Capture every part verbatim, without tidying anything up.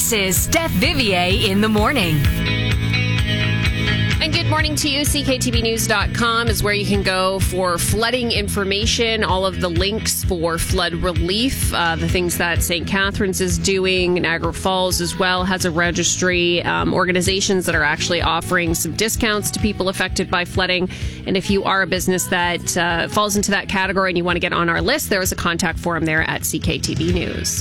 This is Steph Vivier in the morning. And good morning to you. C K T V news dot com is where you can go for flooding information, all of the links for flood relief, uh, the things that Saint Catharines is doing, Niagara Falls as well has a registry, um, organizations that are actually offering some discounts to people affected by flooding. And if you are a business that uh, falls into that category and you want to get on our list, there is a contact form there at C K T V News.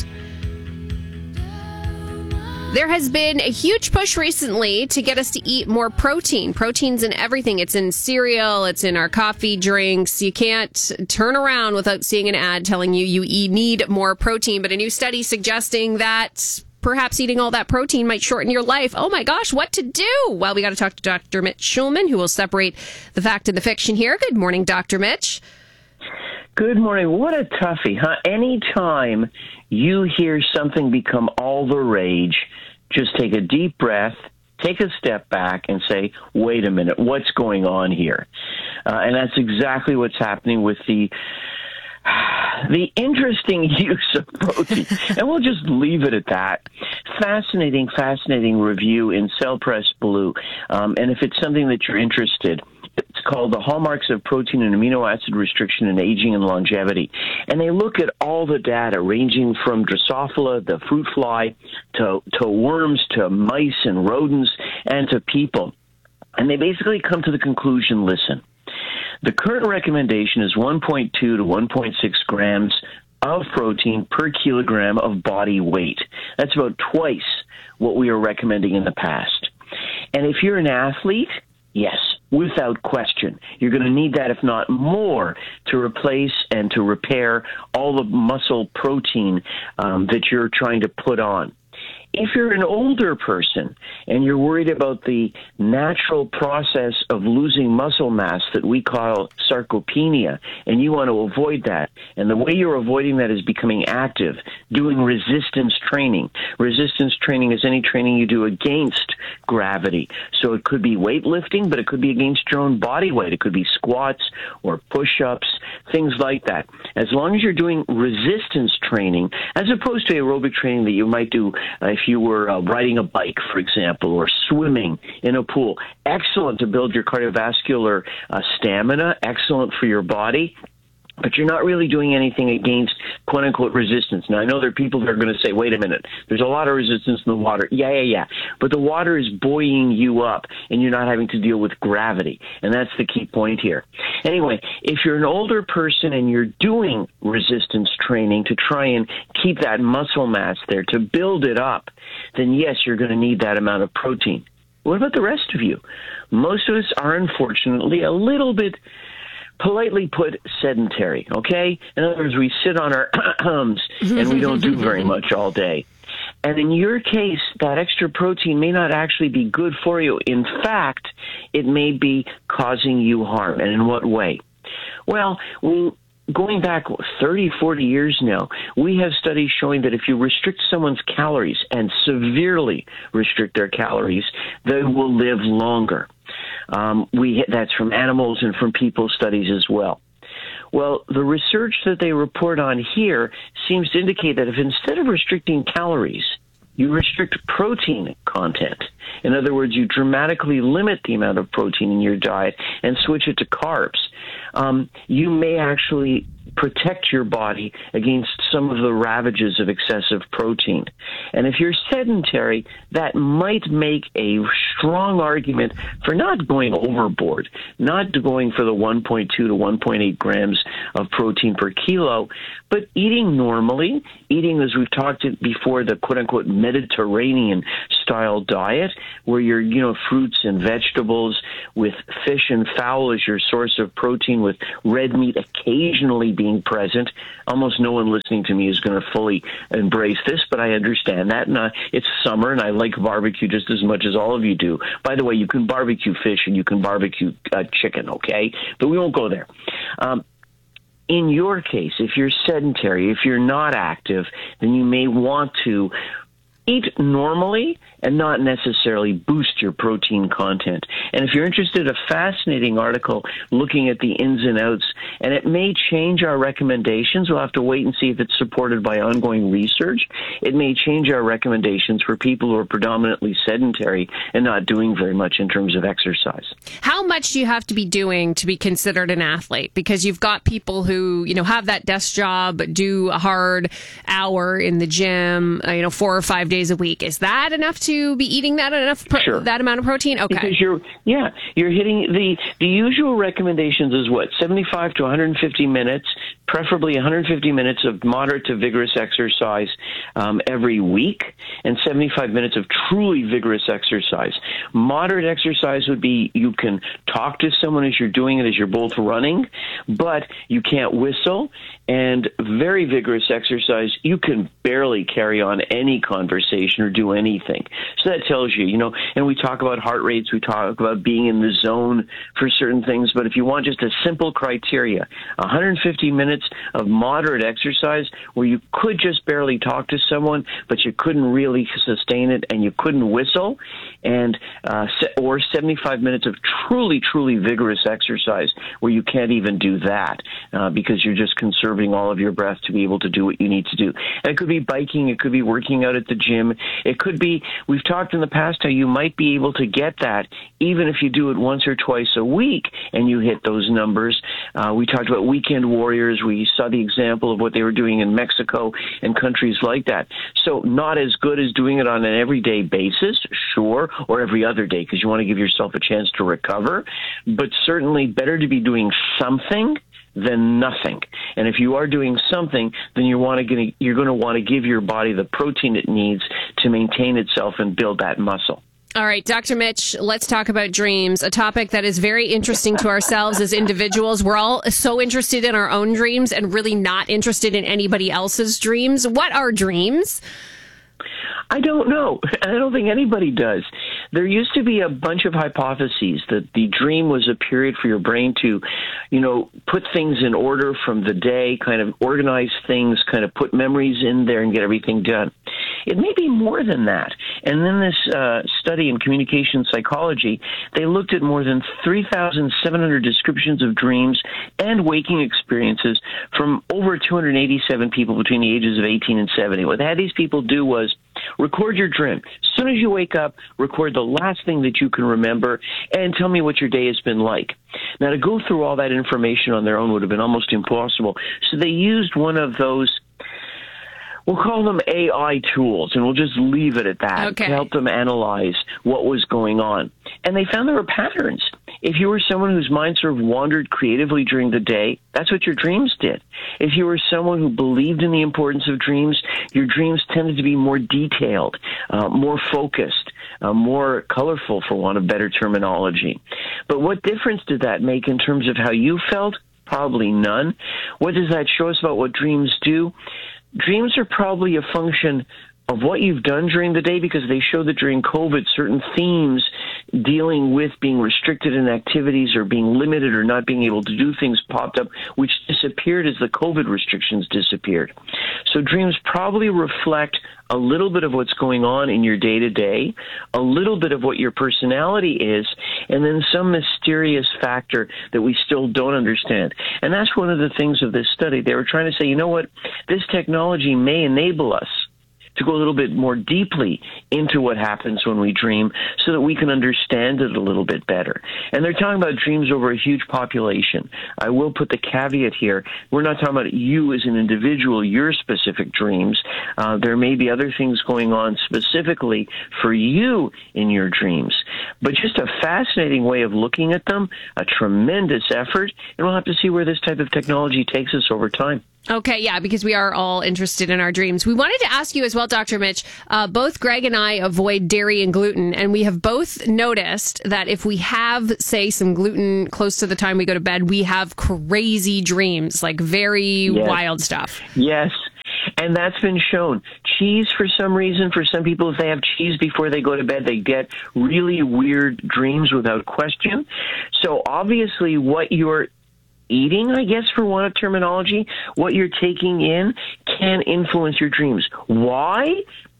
There has been a huge push recently to get us to eat more protein. Protein's in everything. It's in cereal. It's in our coffee drinks. You can't turn around without seeing an ad telling you you e- need more protein. But a new study suggesting that perhaps eating all that protein might shorten your life. Oh my gosh, what to do? Well, we got to talk to Doctor Mitch Schulman, who will separate the fact and the fiction here. Good morning, Doctor Mitch. Good morning. What a toughie, huh? Anytime you hear something become all the rage, just take a deep breath, take a step back, and say, wait a minute, what's going on here? Uh, and that's exactly what's happening with the the interesting use of protein. And we'll just leave it at that. Fascinating, fascinating review in Cell Press Blue. Um, and if it's something that you're interested, it's called The Hallmarks of Protein and Amino Acid Restriction in Aging and Longevity. And they look at all the data ranging from Drosophila, the fruit fly, to, to worms, to mice and rodents, and to people. And they basically come to the conclusion, listen, the current recommendation is one point two to one point six grams of protein per kilogram of body weight. That's about twice what we were recommending in the past. And if you're an athlete, yes, without question, you're going to need that, if not more, to replace and to repair all the muscle protein um, that you're trying to put on. If you're an older person and you're worried about the natural process of losing muscle mass that we call sarcopenia, and you want to avoid that, and the way you're avoiding that is becoming active, doing resistance training. Resistance training is any training you do against gravity. So it could be weightlifting, but it could be against your own body weight. It could be squats or push-ups, things like that. As long as you're doing resistance training, as opposed to aerobic training that you might do uh, if you were uh, riding a bike, for example, or swimming in a pool, excellent to build your cardiovascular uh, stamina, excellent for your body. But you're not really doing anything against quote-unquote resistance. Now, I know there are people that are going to say, wait a minute, there's a lot of resistance in the water. Yeah, yeah, yeah. But the water is buoying you up, and you're not having to deal with gravity. And that's the key point here. Anyway, if you're an older person and you're doing resistance training to try and keep that muscle mass there, to build it up, then yes, you're going to need that amount of protein. What about the rest of you? Most of us are, unfortunately, a little bit, politely put, sedentary, okay? In other words, we sit on our ums and we don't do very much all day. And in your case, that extra protein may not actually be good for you. In fact, it may be causing you harm. And in what way? Well, we, going back thirty, forty years now, we have studies showing that if you restrict someone's calories and severely restrict their calories, they will live longer. Um, we that's from animals and from people studies as well. Well, the research that they report on here seems to indicate that if instead of restricting calories, you restrict protein content, in other words, you dramatically limit the amount of protein in your diet and switch it to carbs, um, you may actually protect your body against some of the ravages of excessive protein. And if you're sedentary, that might make a strong argument for not going overboard, not going for the one point two to one point eight grams of protein per kilo, but eating normally, eating, as we've talked before, the quote-unquote Mediterranean style diet, where you're, you know, fruits and vegetables with fish and fowl as your source of protein, with red meat occasionally being present. Almost no one listening to me is going to fully embrace this, but I understand that. And uh, it's summer, and I like barbecue just as much as all of you do. By the way, you can barbecue fish and you can barbecue uh, chicken, okay? But we won't go there. Um, in your case, if you're sedentary, if you're not active, then you may want to eat normally and not necessarily boost your protein content. And if you're interested, a fascinating article looking at the ins and outs, and it may change our recommendations. We'll have to wait and see if it's supported by ongoing research. It may change our recommendations for people who are predominantly sedentary and not doing very much in terms of exercise. How much do you have to be doing to be considered an athlete? Because you've got people who, you know, have that desk job, do a hard hour in the gym, uh, you know, four or five days a week. Is that enough to be eating that enough pro- Sure. that amount of protein? Okay. Because you're, yeah, you're hitting the, the usual recommendations is what? seventy-five to one hundred fifty minutes, preferably one hundred fifty minutes of moderate to vigorous exercise um, every week, and seventy-five minutes of truly vigorous exercise. Moderate exercise would be you can talk to someone as you're doing it, as you're both running, but you can't whistle. And very vigorous exercise, you can barely carry on any conversation or do anything. So that tells you, you know, and we talk about heart rates, we talk about being in the zone for certain things, but if you want just a simple criteria, one hundred fifty minutes of moderate exercise where you could just barely talk to someone, but you couldn't really sustain it and you couldn't whistle, and uh, or seventy-five minutes of truly, truly vigorous exercise where you can't even do that uh, because you're just conserving all of your breath to be able to do what you need to do. And it could be biking, it could be working out at the gym, it could be, we've talked in the past how you might be able to get that even if you do it once or twice a week and you hit those numbers. Uh, we talked about weekend warriors, we saw the example of what they were doing in Mexico and countries like that. So not as good as doing it on an everyday basis, sure, or every other day because you want to give yourself a chance to recover, but certainly better to be doing something than nothing. And if you are doing something, then you want to you're going to want to give your body the protein it needs to maintain itself and build that muscle. All right, Doctor Mitch, let's talk about dreams, a topic that is very interesting to ourselves as individuals. We're all so interested in our own dreams and really not interested in anybody else's dreams. What are dreams? I don't know. I don't think anybody does. There used to be a bunch of hypotheses that the dream was a period for your brain to, you know, put things in order from the day, kind of organize things, kind of put memories in there and get everything done. It may be more than that. And then this uh, study in communication psychology, they looked at more than three thousand seven hundred descriptions of dreams and waking experiences from over two hundred eighty-seven people between the ages of eighteen and seventy. What they had these people do was record your dream. As soon as you wake up, record the last thing that you can remember and tell me what your day has been like. Now, to go through all that information on their own would have been almost impossible. So they used one of those, we'll call them A I tools, and we'll just leave it at that okay. to help them analyze what was going on. And they found there were patterns. If you were someone whose mind sort of wandered creatively during the day, that's what your dreams did. If you were someone who believed in the importance of dreams, your dreams tended to be more detailed, uh, more focused, uh, more colorful, for want of better terminology. But what difference did that make in terms of how you felt? Probably none. What does that show us about what dreams do? Dreams are probably a function of what you've done during the day, because they show that during COVID, certain themes dealing with being restricted in activities or being limited or not being able to do things popped up, which disappeared as the COVID restrictions disappeared. So dreams probably reflect a little bit of what's going on in your day-to-day, a little bit of what your personality is, and then some mysterious factor that we still don't understand. And that's one of the things of this study. They were trying to say, you know what, this technology may enable us to go a little bit more deeply into what happens when we dream so that we can understand it a little bit better. And they're talking about dreams over a huge population. I will put the caveat here. We're not talking about you as an individual, your specific dreams. Uh, there may be other things going on specifically for you in your dreams. But just a fascinating way of looking at them, a tremendous effort, and we'll have to see where this type of technology takes us over time. Okay, yeah, because we are all interested in our dreams. We wanted to ask you as well, Doctor Mitch, uh, both Greg and I avoid dairy and gluten, and we have both noticed that if we have, say, some gluten close to the time we go to bed, we have crazy dreams, like very yes. wild stuff. Yes. And that's been shown. Cheese, for some reason, for some people, if they have cheese before they go to bed, they get really weird dreams without question. So obviously what you're eating, I guess, for want of terminology, what you're taking in can influence your dreams. Why?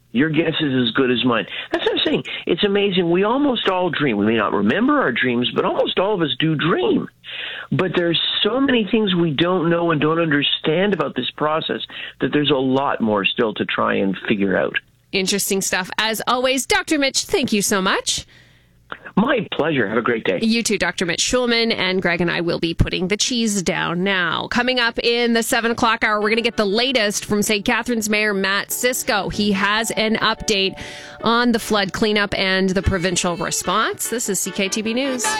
Your guess is as good as mine. That's what I'm saying. It's amazing. We almost all dream. We may not remember our dreams, but almost all of us do dream. But there's so many things we don't know and don't understand about this process that there's a lot more still to try and figure out. Interesting stuff. As always, Doctor Mitch, thank you so much. My pleasure. Have a great day. You too, Doctor Mitch Schulman, and Greg and I will be putting the cheese down now. Coming up in the seven o'clock hour, we're going to get the latest from Saint Catharines Mayor Matt Cisco. He has an update on the flood cleanup and the provincial response. This is C K T B News.